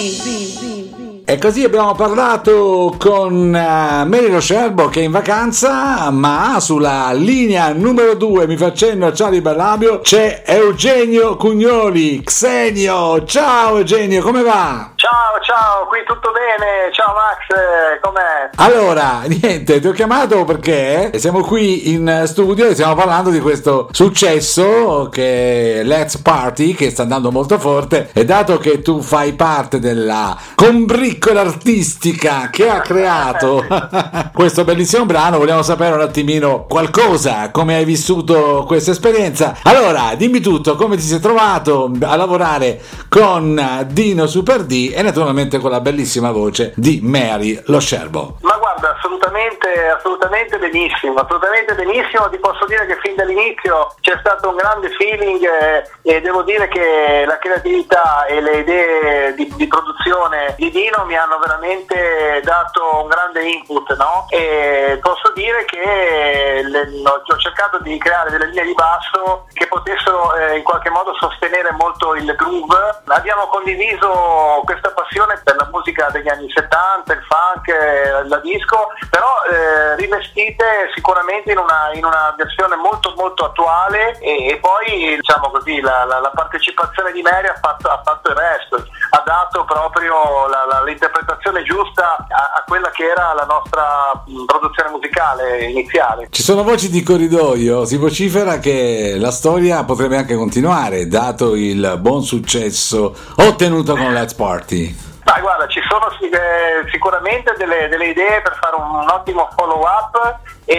E così abbiamo parlato con Mary Lo Scerbo, che è in vacanza, ma sulla linea numero 2, mi fa cenno a Charlie Bellabio, c'è Eugenio Cugnoli. Xenio, ciao Eugenio, come va? Ciao, qui tutto bene, ciao Max, com'è? Allora, niente, ti ho chiamato perché siamo qui in studio e stiamo parlando di questo successo che è Let's Party, che sta andando molto forte, e dato che tu fai parte della combriccola artistica che ha creato questo bellissimo brano, vogliamo sapere un attimino qualcosa, come hai vissuto questa esperienza. Allora, dimmi tutto, come ti sei trovato a lavorare con Dino Super D e naturalmente con la bellissima voce di Mary Lo Scerbo. Ma guarda, assolutamente benissimo, ti posso dire che fin dall'inizio c'è stato un grande feeling e devo dire che la creatività e le idee di produzione di Dino mi hanno veramente dato un grande input, no? E posso dire che ho cercato di creare delle linee di basso che potessero in qualche modo sostenere molto il groove. Abbiamo condiviso questa passione per la musica degli anni 70, il funk, la disco, però rivestite sicuramente in una versione molto molto attuale e poi diciamo così la partecipazione di Mary ha fatto il resto, ha dato proprio l'interpretazione giusta a quella che era la nostra produzione musicale iniziale. Ci sono voci di corridoio, si vocifera che la storia potrebbe anche continuare dato il buon successo ottenuto con Let's Party. Ma guarda, ci sono sicuramente delle idee per fare un ottimo follow up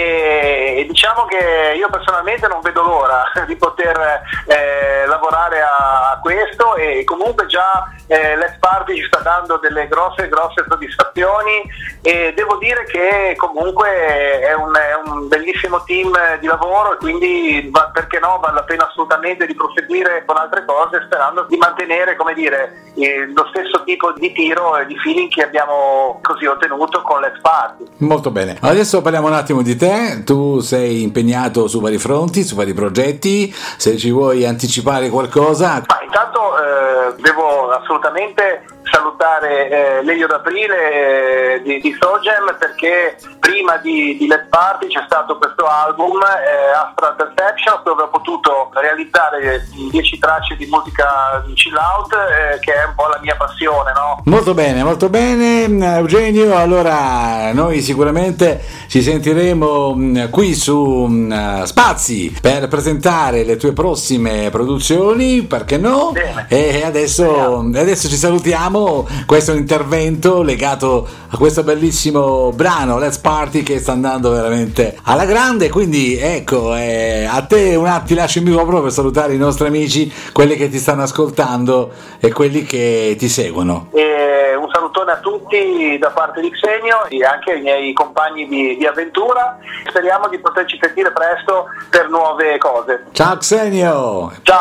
e diciamo che io personalmente non vedo l'ora di poter lavorare a questo, e comunque già Let's Party ci sta dando delle grosse soddisfazioni e devo dire che comunque è un bellissimo team di lavoro e quindi perché no, vale la pena assolutamente di proseguire con altre cose, sperando di mantenere, come dire, lo stesso tipo di tiro e di feeling che abbiamo così ottenuto con Let's Party. Molto bene, adesso parliamo un attimo di te. Tu sei impegnato su vari fronti, su vari progetti, se ci vuoi anticipare qualcosa. Ma intanto devo assolutamente salutare l'Elio d'Aprile di Sogem, perché prima di Let's Party c'è stato questo album Astral Perception, dove ho potuto realizzare 10 tracce di musica chill out, che è un po' la mia passione, no? Molto bene Eugenio, allora noi sicuramente ci sentiremo qui su Spazi per presentare le tue prossime produzioni, perché no? Bene. E adesso ci salutiamo. Questo è un intervento legato a questo bellissimo brano Let's Party che sta andando veramente alla grande, quindi ecco, a te un attimo lascio il microfono per salutare i nostri amici, quelli che ti stanno ascoltando e quelli che ti seguono. Un salutone a tutti da parte di Xenio e anche ai miei compagni di avventura. Speriamo di poterci sentire presto per nuove cose. Ciao Xenio! Ciao!